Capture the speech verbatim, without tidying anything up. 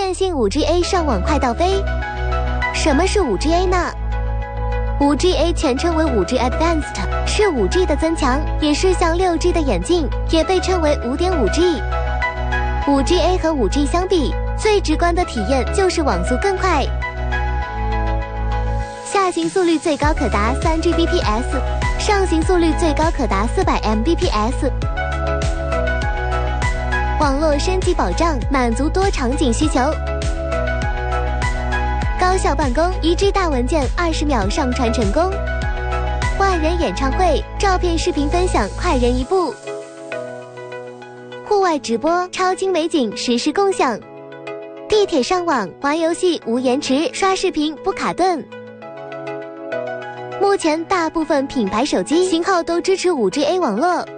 电信 五 G A 上网快到飞。什么是 五 G A 呢？ 五 G A 全称为 五 G Advanced， 是 五 G 的增强，也是向六 G 的演进，也被称为 五点五 G。五 G A 和 五 G 相比，最直观的体验就是网速更快，下行速率最高可达 三 G B P S， 上行速率最高可达 四百 M B P S。网络升级保障，满足多场景需求。高效办公，一 G 大文件二十秒上传成功。万人演唱会，照片视频分享快人一步。户外直播，超精美景实时共享。地铁上网，玩游戏无延迟，刷视频不卡顿。目前大部分品牌手机型号都支持 五 G A 网络。